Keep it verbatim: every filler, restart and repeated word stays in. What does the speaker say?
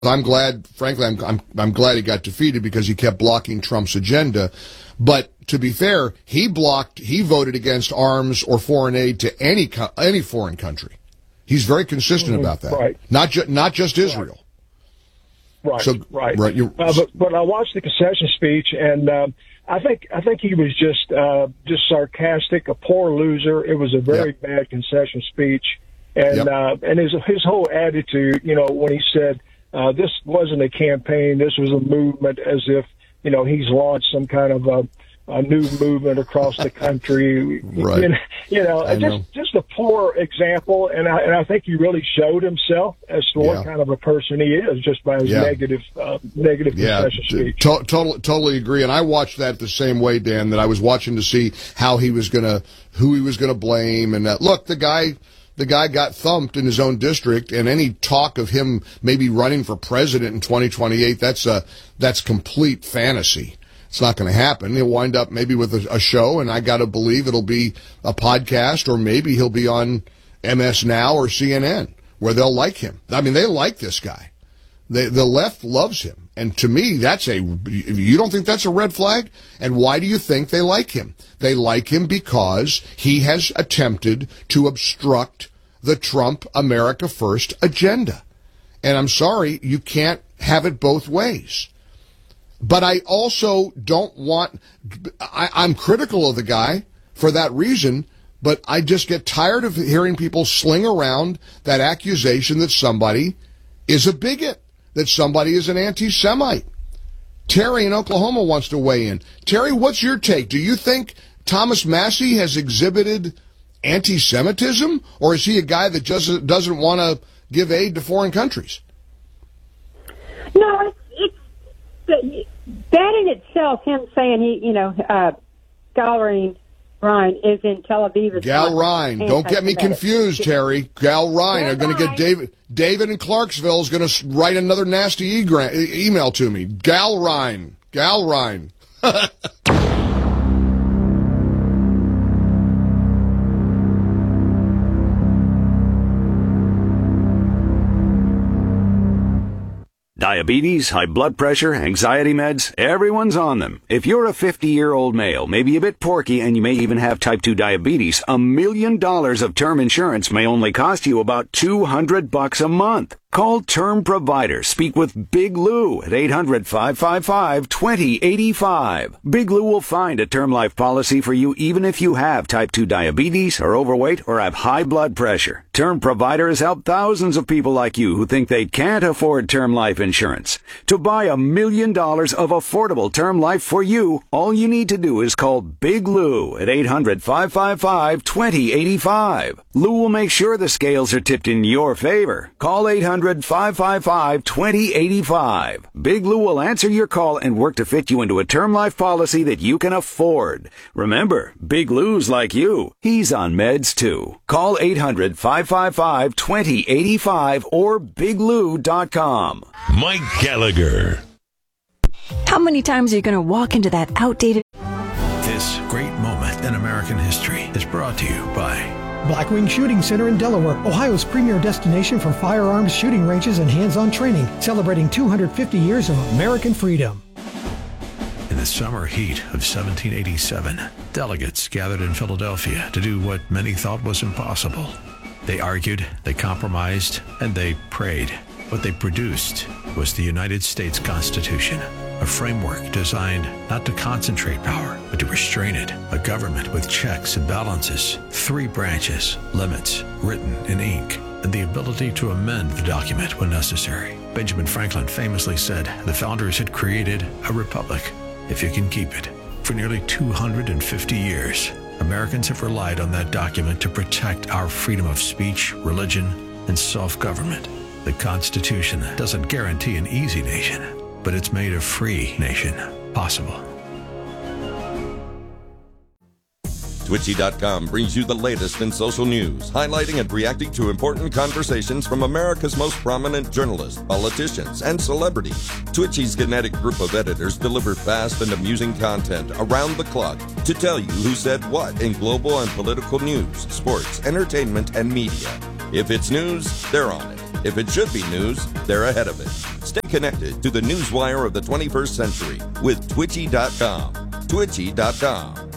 I'm glad, frankly, I'm, I'm, I'm glad he got defeated because he kept blocking Trump's agenda. But to be fair, he blocked, he voted against arms or foreign aid to any, any foreign country. He's very consistent mm-hmm. about that. Right. Not just, not just Israel. Right. So, right. right you, uh, but, but I watched the concession speech, and um, I think I think he was just uh, just sarcastic, a poor loser. It was a very yep. bad concession speech, and yep. uh, and his his whole attitude, you know, when he said uh, this wasn't a campaign, this was a movement, as if you know he's launched some kind of a, a new movement across the country. Right. You know, you know just know. just a poor example, and I and I think he really showed himself as to what yeah. kind of a person he is just by his yeah. negative uh, negative yeah. concession speech. To- totally, totally agree. And I watched that the same way, Dan. That I was watching to see how he was gonna, who he was gonna blame, and that look, the guy. The guy got thumped in his own district, and any talk of him maybe running for president in twenty twenty-eight, that's a, that's complete fantasy. It's not going to happen. He'll wind up maybe with a, a show, and I got to believe it'll be a podcast, or maybe he'll be on M S Now or C N N, where they'll like him. I mean, they like this guy. They, the left loves him. And to me, that's a, you don't think that's a red flag? And why do you think they like him? They like him because he has attempted to obstruct the Trump America First agenda. And I'm sorry, you can't have it both ways. But I also don't want, I, I'm critical of the guy for that reason, but I just get tired of hearing people sling around that accusation that somebody is a bigot, that somebody is an anti-Semite. Terry in Oklahoma wants to weigh in. Terry, what's your take? Do you think Thomas Massie has exhibited anti-Semitism, or is he a guy that just doesn't want to give aid to foreign countries? No, it's, it's that in itself, him saying he, you know, uh, Gal Ryan is in Tel Aviv. Gal Ryan, don't get me confused, Terry. Gal Ryan are going to get David. David in Clarksville is going to write another nasty e- email to me. Gal Ryan, Gal Ryan. Diabetes, high blood pressure, anxiety meds, everyone's on them. If you're a fifty-year-old male, maybe a bit porky, and you may even have type two diabetes, a million dollars of term insurance may only cost you about two hundred bucks a month. Call Term Provider. Speak with Big Lou at eight hundred, five five five, two zero eight five. Big Lou will find a term life policy for you even if you have type two diabetes, are overweight, or have high blood pressure. Term Provider has helped thousands of people like you who think they can't afford term life insurance. To buy a million dollars of affordable term life for you, all you need to do is call Big Lou at eight hundred, five five five, two zero eight five. Lou will make sure the scales are tipped in your favor. Call eight hundred, five five five, two zero eight five. Big Lou will answer your call and work to fit you into a term life policy that you can afford. Remember, Big Lou's like you. He's on meds too. Call eight hundred, five five five, two zero eight five or big lou dot com. Mike Gallagher. How many times are you going to walk into that outdated... This great moment in American history is brought to you by Blackwing Shooting Center in Delaware, Ohio's premier destination for firearms shooting ranges and hands-on training, celebrating two hundred fifty years of American freedom. In the summer heat of seventeen eighty-seven, delegates gathered in Philadelphia to do what many thought was impossible. They argued, they compromised, and they prayed. What they produced was the United States Constitution, a framework designed not to concentrate power, but to restrain it. A government with checks and balances, three branches, limits, written in ink, and the ability to amend the document when necessary. Benjamin Franklin famously said, the founders had created a republic, if you can keep it. For nearly two hundred fifty years, Americans have relied on that document to protect our freedom of speech, religion, and self-government. The Constitution doesn't guarantee an easy nation, but it's made a free nation possible. Twitchy dot com brings you the latest in social news, highlighting and reacting to important conversations from America's most prominent journalists, politicians, and celebrities. Twitchy's kinetic group of editors deliver fast and amusing content around the clock to tell you who said what in global and political news, sports, entertainment, and media. If it's news, they're on it. If it should be news, they're ahead of it. Stay connected to the newswire of the twenty-first century with Twitchy dot com. Twitchy dot com.